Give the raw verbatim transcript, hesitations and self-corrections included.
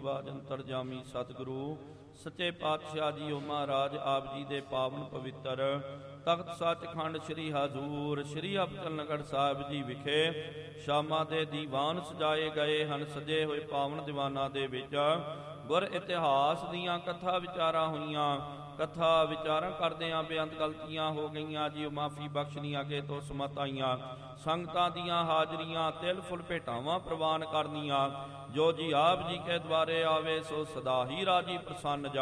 ਨਿਵਾਜ ਅੰਤਰਜਾਮੀ ਸਤਿਗੁਰੂ ਸੱਚੇ ਪਾਤਸ਼ਾਹ ਜੀਓ ਮਹਾਰਾਜ ਆਪ ਜੀ ਦੇ ਪਾਵਨ ਪਵਿੱਤਰ ਤਖਤ ਸੱਚਖੰਡ ਸ੍ਰੀ ਹਜ਼ੂਰ ਸ੍ਰੀ ਅਬਚਲਨਗੜ੍ਹ ਸਾਹਿਬ ਜੀ ਵਿਖੇ ਸ਼ਾਮਾਂ ਦੇ ਦੀਵਾਨ ਸਜਾਏ ਗਏ ਹਨ। ਸਜੇ ਹੋਏ ਪਾਵਨ ਦੀਵਾਨਾਂ ਦੇ ਵਿੱਚ ਗੁਰ ਇਤਿਹਾਸ ਦੀਆਂ ਕਥਾ ਵਿਚਾਰਾਂ ਹੋਈਆਂ। ਕਥਾ ਵਿਚਾਰਾਂ ਕਰਦਿਆਂ ਬੇਅੰਤ ਗਲਤੀਆਂ ਹੋ ਗਈਆਂ ਜੀ, ਮਾਫੀ ਬਖਸ਼ਣੀ ਅੱਗੇ ਤੋਂ ਸਮਤ ਆਈਆਂ। ਸੰਗਤਾਂ ਦੀਆਂ ਹਾਜ਼ਰੀਆਂ ਤਿਲ ਫੁੱਲ ਭੇਟਾਵਾਂ ਪ੍ਰਵਾਨ ਕਰਨੀਆਂ। ਜੋ ਜੀ ਆਪ ਜੀ ਕੇ ਦੁਆਰੇ ਆਵੇ ਸੋ ਸਦਾ ਹੀ ਰਾਜੀ ਪ੍ਰਸੰਨ ਜਾ।